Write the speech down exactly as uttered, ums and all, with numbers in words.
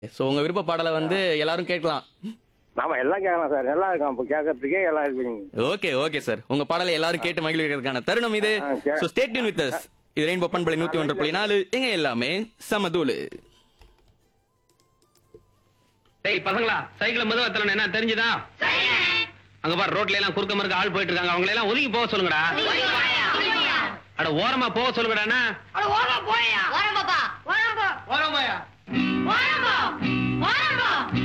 So உங்க விருப்ப பாடலை வந்து எல்லாரும் கேட்கலாம். நாம எல்லாம் கேட்கலாம் சார். எல்லாம் இருக்கும். அப்ப கேட்கறதுக்கே எல்லாம் இருக்குங்க. Okay okay sir. உங்க பாடலை எல்லாரும் கேட்டு மகிழ்வதற்கான தருணம் இது. ஆ, K- so stay tune with us. இது ரெயின்போ பண்பலை நூத்தி ஒன்று புள்ளி நாலு. எங்க எல்லாமே சமதூளு. டேய் பசங்களா, சைக்கிள் மெதுவா தரணும், என்ன தெரிஞ்சுதா? அங்க பாரு, ரோட்ல எல்லாம் குறுக்க மறுக்க ஆள் போயிட்டு இருக்காங்க. அவங்களை எல்லாம் ஒதுங்கி போக சொல்லுங்கடா. அட ஓரமா போக சொல்லுங்கடா. ஓரம் பாப்பா ஓரம் போ ஓரமாயா? ஓரம் போ ஓரம் போ